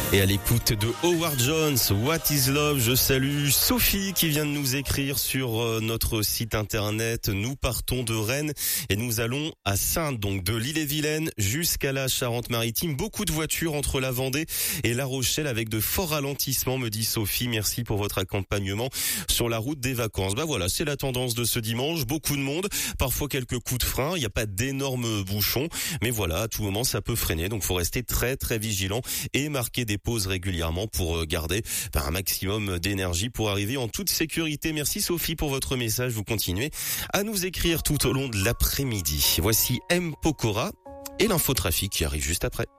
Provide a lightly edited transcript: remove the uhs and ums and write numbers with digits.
Et à l'écoute de Howard Jones, What is Love, je salue Sophie qui vient de nous écrire sur notre site internet. Nous partons de Rennes et nous allons à Saintes, donc de l'Ille-et-Vilaine jusqu'à la Charente-Maritime. Beaucoup de voitures entre la Vendée et La Rochelle avec de forts ralentissements, me dit Sophie. Merci pour votre accompagnement sur la route des vacances. Voilà, c'est la tendance de ce dimanche. Beaucoup de monde, parfois quelques coups de frein. Il n'y a pas d'énormes bouchons, mais voilà, à tout moment ça peut freiner. Donc faut rester très très vigilant et marquer des pauses régulièrement pour garder un maximum d'énergie pour arriver en toute sécurité. Merci Sophie pour votre message. Vous continuez à nous écrire tout au long de l'après-midi. Voici M. Pokora et l'infotrafic qui arrive juste après.